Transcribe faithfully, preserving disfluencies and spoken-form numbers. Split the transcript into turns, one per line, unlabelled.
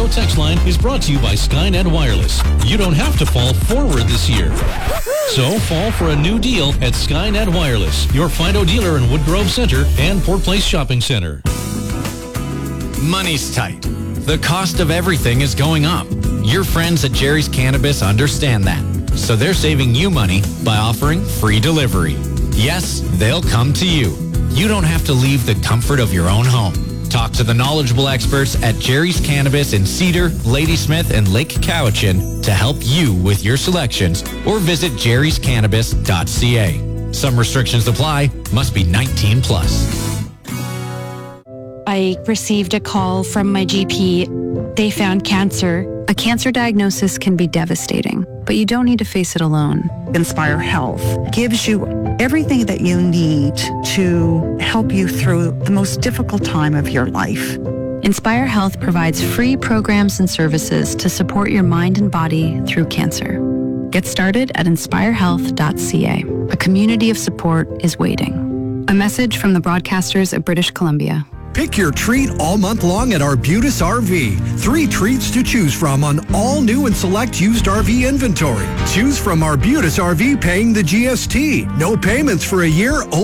text line is brought to you by Skynet Wireless. You don't have to fall forward this year. So fall for a new deal at Skynet Wireless, your Fido dealer in Woodgrove Center and Port Place Shopping Center.
Money's tight. The cost of everything is going up. Your friends at Jerry's Cannabis understand that. So they're saving you money by offering free delivery. Yes, they'll come to you. You don't have to leave the comfort of your own home. Talk to the knowledgeable experts at Jerry's Cannabis in Cedar, Ladysmith, and Lake Cowichan to help you with your selections, or visit jerrys cannabis dot c a. Some restrictions apply. Must be nineteen plus.
I received a call from my G P. They found cancer.
A cancer diagnosis can be devastating, but you don't need to face it alone.
Inspire Health gives you everything that you need to help you through the most difficult time of your life.
Inspire Health provides free programs and services to support your mind and body through cancer. Get started at inspire health dot c a. A community of support is waiting. A message from the broadcasters of British Columbia.
Pick your treat all month long at Arbutus R V. Three treats to choose from on all new and select used R V inventory. Choose from Arbutus R V paying the G S T. No payments for a year.